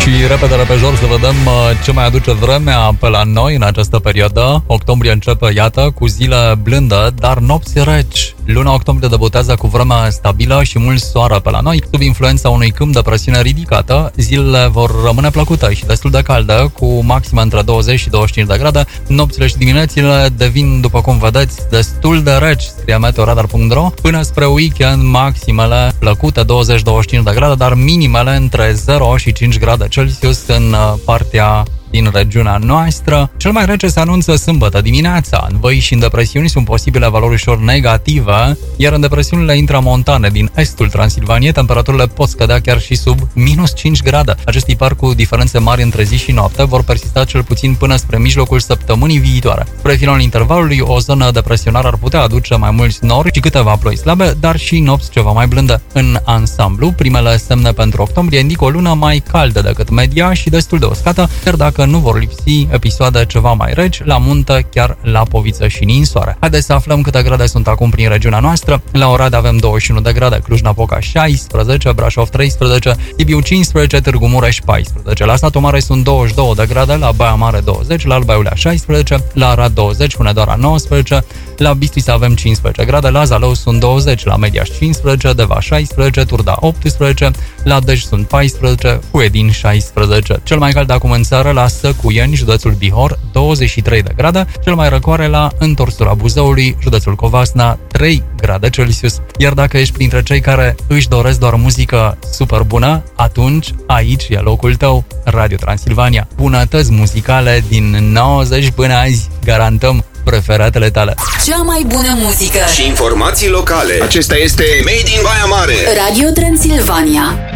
repede să vedem ce mai aduce vremea pe la noi în această perioadă. Octombrie începe, iată, cu zile blânde, dar nopți reci. Luna octombrie debutează cu vreme stabilă și mult soare pe la noi. Sub influența unui câmp de presiune ridicată, zilele vor rămâne plăcute și destul de calde, cu maxime între 20 și 25 de grade. Nopțile și diminețile devin, după cum vedeți, destul de reci, scrie meteoradar.ro. Până spre weekend, maximele plăcute 20-25 de grade, dar minimele între 0 și 5 grade Celsius în partea din regiunea noastră. Cel mai rece se anunță sâmbătă dimineața. În văi și în depresiuni sunt posibile valori ușor negative, iar în depresiunile intramontane din estul Transilvaniei, temperaturile pot scădea chiar și sub minus 5 grade. Acest tipar cu diferențe mari între zi și noapte vor persista cel puțin până spre mijlocul săptămânii viitoare. Spre finalul intervalului, o zonă depresionară ar putea aduce mai mulți nori și câteva ploi slabe, dar și nopți ceva mai blânde. În ansamblu, primele semne pentru octombrie indică o lună mai caldă decât media și destul de uscată, chiar dacă nu vor lipsi episoade ceva mai reci, la munte, chiar la Poviță și Ninsoare. Haideți să aflăm câte grade sunt acum prin regiunea noastră. La Oradea avem 21 de grade, Cluj-Napoca 16, Brașov 13, Sibiu 15, Târgu Mureș 14. La Satu Mare sunt 22 de grade, la Baia Mare 20, la Alba Iulia 16, la Arad 20, Hunedoara 19, la Bistrița avem 15 grade, la Zalău sunt 20, la Mediaș 15, Deva 16, Turda 18, la Dej sunt 14, Huedin 16. Cel mai cald acum în țară la Săcuieni, județul Bihor, 23 de grade, cel mai răcoare la întorsura Buzăului, județul Covasna, 3 grade Celsius. Iar dacă ești printre cei care își doresc doar muzică super bună, atunci aici e locul tău, Radio Transilvania. Bunătăți muzicale din 90 până azi, garantăm preferatele tale. Cea mai bună muzică și informații locale. Acesta este Made in Baia Mare. Radio Transilvania.